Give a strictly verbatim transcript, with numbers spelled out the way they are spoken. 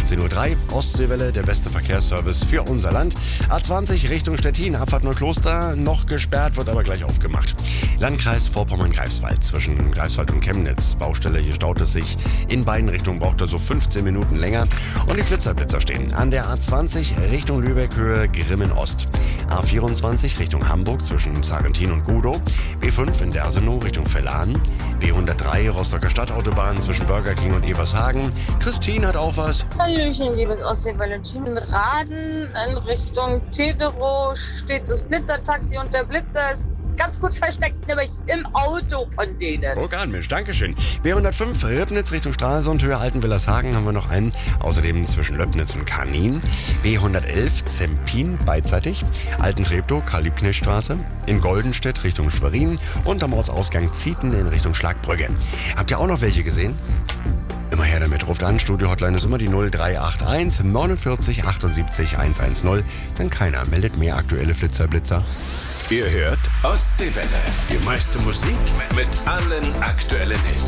achtzehn Uhr drei, Ostseewelle, der beste Verkehrsservice für unser Land. A zwanzig Richtung Stettin, Abfahrt Neukloster, noch gesperrt, wird aber gleich aufgemacht. Landkreis Vorpommern-Greifswald, zwischen Greifswald und Chemnitz. Baustelle, hier staut es sich. In beiden Richtungen braucht er so fünfzehn Minuten länger. Und die Flitzerblitzer stehen an der A zwanzig Richtung Lübeck, Höhe Grimmen-Ost. A vierundzwanzig Richtung Hamburg, zwischen Sarrentin und Gudow. B fünf in Dersenow Richtung Vellan. B hundertdrei Rostocker Stadtautobahn zwischen Burger King und Evershagen. Christine hat auch was. Hallöchen, liebes Ostsee-Valentin. In Raden in Richtung Tedero steht das Blitzertaxi und der Blitzer ist ganz gut versteckt, nämlich im Auto von denen. Oh, gar nicht, Dankeschön. B hundertfünf Ribnitz Richtung Stralsund, Höhe Altenwillershagen haben wir noch einen. Außerdem zwischen Löbnitz und Karnin. B hundertelf Zempin beidseitig. Altentreptow, Karl-Liebknecht-Straße. In Goldenstedt Richtung Schwerin. Und am Ortsausgang Zieten in Richtung Schlagbrügge. Habt ihr auch noch welche gesehen? Immer her damit, ruft an. Studio-Hotline ist immer die null drei acht eins neunundvierzig achtundsiebzig hundertzehn. Denn keiner meldet mehr aktuelle Flitzerblitzer. Ihr hört Ostseewelle. Die meiste Musik mit allen aktuellen Hits.